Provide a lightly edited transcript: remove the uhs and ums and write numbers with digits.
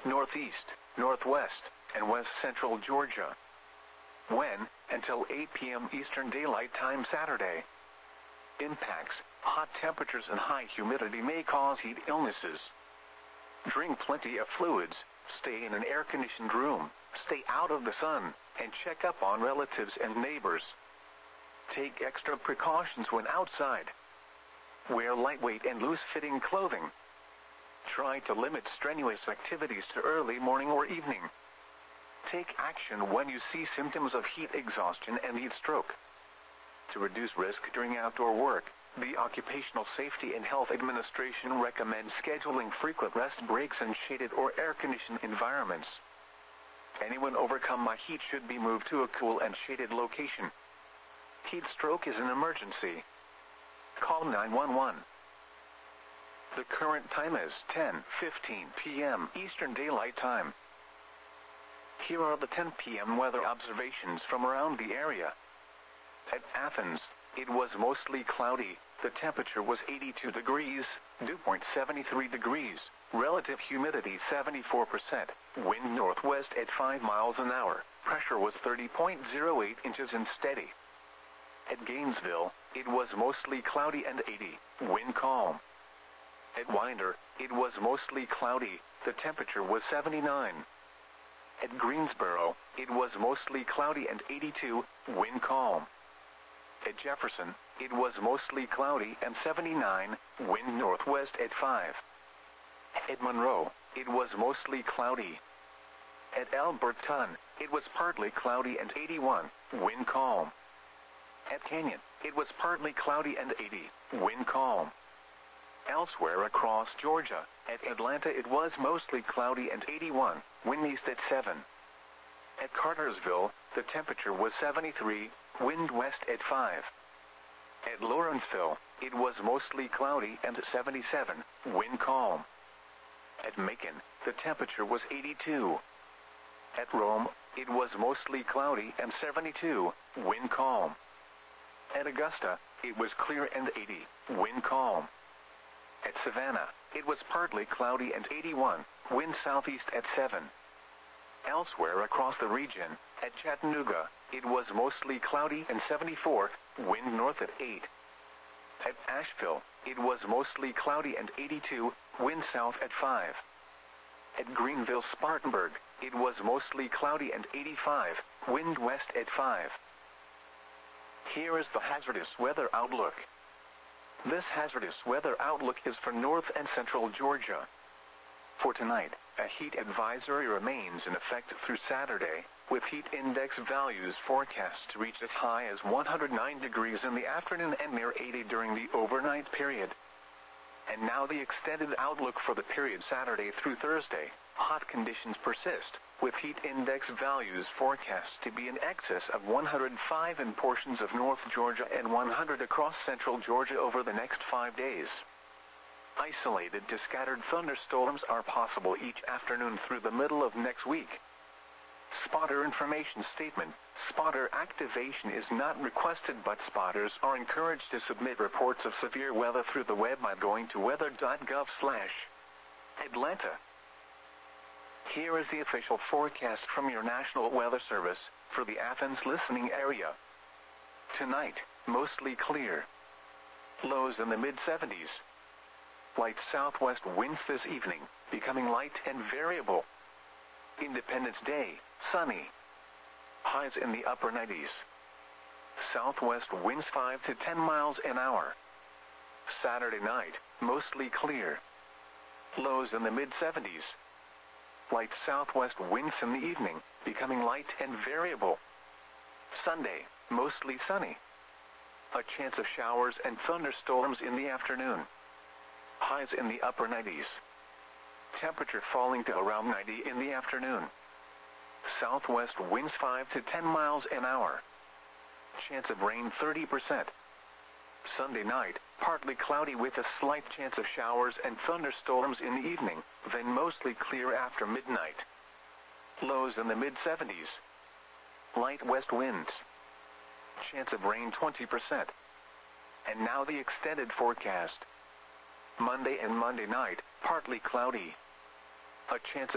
northeast, northwest, and west central Georgia. When, until 8 p.m. Eastern Daylight Time Saturday. Impacts: hot temperatures and high humidity may cause heat illnesses. Drink plenty of fluids, stay in an air-conditioned room, stay out of the sun, and check up on relatives and neighbors. Take extra precautions when outside. Wear lightweight and loose-fitting clothing. Try to limit strenuous activities to early morning or evening. Take action when you see symptoms of heat exhaustion and heat stroke. To reduce risk during outdoor work, the Occupational Safety and Health Administration recommends scheduling frequent rest breaks in shaded or air-conditioned environments. Anyone overcome by heat should be moved to a cool and shaded location. Heat stroke is an emergency. Call 911. The current time is 10:15 p.m. Eastern Daylight Time. Here are the 10 p.m. weather observations from around the area. At Athens, it was mostly cloudy. The temperature was 82 degrees, dew point 73 degrees, relative humidity 74%, wind northwest at 5 miles an hour, pressure was 30.08 inches and steady. At Gainesville, it was mostly cloudy and 80, wind calm. At Winder, it was mostly cloudy, the temperature was 79. At Greensboro, it was mostly cloudy and 82, wind calm. At Jefferson, it was mostly cloudy and 79, wind northwest at 5. At Monroe, it was mostly cloudy. At Alberton, it was partly cloudy and 81, wind calm. At Canyon, it was partly cloudy and 80, wind calm. Elsewhere across Georgia, at Atlanta it was mostly cloudy and 81, wind east at 7. At Cartersville, the temperature was 73, wind west at 5. At Lawrenceville, it was mostly cloudy and 77, wind calm. At Macon, the temperature was 82. At Rome, it was mostly cloudy and 72, wind calm. At Augusta, it was clear and 80, wind calm. At Savannah, it was partly cloudy and 81, wind southeast at 7. Elsewhere across the region, at Chattanooga, it was mostly cloudy and 74, wind north at 8. At Asheville, it was mostly cloudy and 82, wind south at 5. At Greenville-Spartanburg, it was mostly cloudy and 85, wind west at 5. Here is the hazardous weather outlook. This hazardous weather outlook is for north and central Georgia. For tonight, a heat advisory remains in effect through Saturday, with heat index values forecast to reach as high as 109 degrees in the afternoon and near 80 during the overnight period. And now the extended outlook for the period Saturday through Thursday. Hot conditions persist, with heat index values forecast to be in excess of 105 in portions of North Georgia and 100 across central Georgia over the next 5 days. Isolated to scattered thunderstorms are possible each afternoon through the middle of next week. Spotter information statement. Spotter activation is not requested, but spotters are encouraged to submit reports of severe weather through the web by going to weather.gov/Atlanta. Here is the official forecast from your National Weather Service for the Athens listening area. Tonight, mostly clear. Lows in the mid-70s. Light southwest winds this evening, becoming light and variable. Independence Day, sunny. Highs in the upper 90s. Southwest winds 5 to 10 miles an hour. Saturday night, mostly clear. Lows in the mid-70s. Light southwest winds in the evening, becoming light and variable. Sunday, mostly sunny. A chance of showers and thunderstorms in the afternoon. Highs in the upper 90s. Temperature falling to around 90 in the afternoon. Southwest winds 5 to 10 miles an hour. Chance of rain 30%. Sunday night, partly cloudy with a slight chance of showers and thunderstorms in the evening, then mostly clear after midnight. Lows in the mid-70s. Light west winds. Chance of rain 20%. And now the extended forecast. Monday and Monday night, partly cloudy. A chance of